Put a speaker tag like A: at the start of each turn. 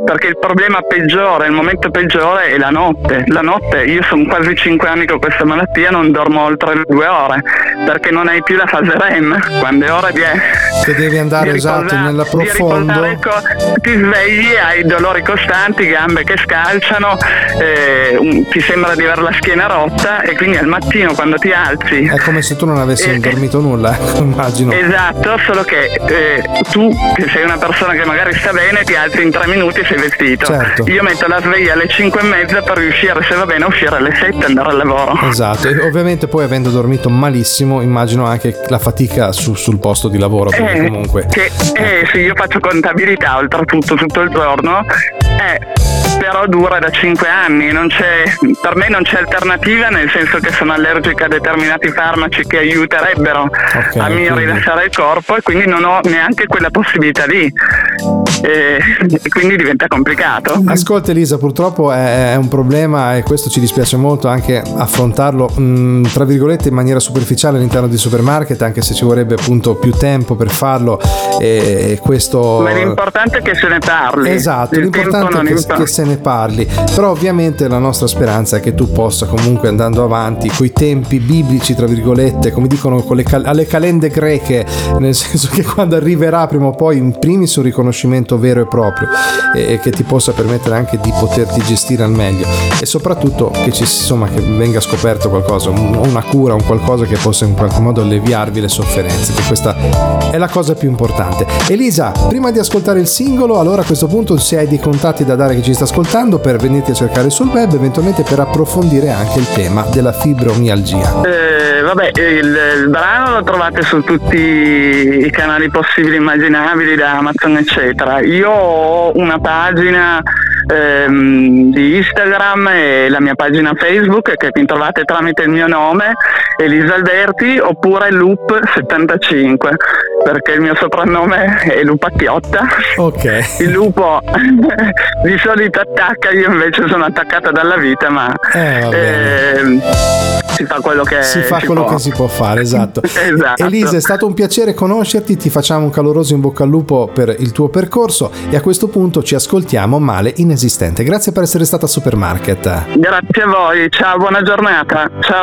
A: perché il problema peggiore, il momento peggiore è la notte. La notte, io sono quasi 5 anni con questa malattia, non dormo oltre le 2 ore, perché non hai più la fase REM, quando è ora
B: che devi andare nella profondo.
A: Ti svegli, hai dolori costanti, gambe che scalciano, ti sembra di avere la schiena rotta, e quindi al mattino quando ti alzi
B: è come se tu non avessi dormito nulla, immagino.
A: Esatto, solo che tu, che sei una persona che magari sta bene, ti alzi in 3 minuti e sei vestito.
B: Certo.
A: Io metto la sveglia alle 5:30 per riuscire, se va bene, a uscire alle 7 e andare al lavoro.
B: Esatto, e ovviamente poi avendo dormito malissimo immagino anche la fatica sul posto di lavoro, perché comunque
A: sì, io faccio contabilità oltretutto tutto il giorno, però dura da 5 anni, per me non c'è alternativa, nel senso che sono allergica a determinati farmaci che aiuterebbero a mio rilassare il corpo, e quindi non ho neanche quella possibilità lì, e quindi diventa complicato.
B: Ascolta Elisa, purtroppo è un problema, e questo ci dispiace molto anche affrontarlo tra virgolette in maniera superficiale all'interno di supermarket, anche se ci vorrebbe appunto più tempo per farlo, e questo.
A: Ma l'importante è che se ne parli.
B: Esatto, l'importante è che se ne parli, però ovviamente la nostra speranza è che tu possa comunque, andando avanti coi tempi biblici tra virgolette, come dicono alle calende greche, nel senso che quando arriverà prima o poi in primis un riconoscimento vero e proprio, e che ti possa permettere anche di poterti gestire al meglio, e soprattutto che che venga scoperto qualcosa, una cura, un qualcosa che possa in qualche modo alleviarvi le sofferenze, che questa è la cosa più importante. Elisa, prima di ascoltare il singolo, allora a questo punto, se hai dei contatti da dare, che ci sta ascoltando, per venirti a cercare sul web, eventualmente per approfondire anche il tema della fibromialgia.
A: Il brano lo trovate su tutti i canali possibili e immaginabili, da Amazon eccetera. Io ho una pagina di Instagram e la mia pagina Facebook, che mi trovate tramite il mio nome, Elisa Alberti, oppure Loop75, perché il mio soprannome è Lupacchiotta.
B: Ok.
A: Il lupo di solito attacca, io invece sono attaccata dalla vita, ma si fa quello che
B: si può fare, esatto.
A: Esatto.
B: Elisa, è stato un piacere conoscerti, ti facciamo un caloroso in bocca al lupo per il tuo percorso, e a questo punto ci ascoltiamo Male Inesistente. Grazie per essere stata a Supermarket.
A: Grazie a voi, ciao, buona giornata, ciao.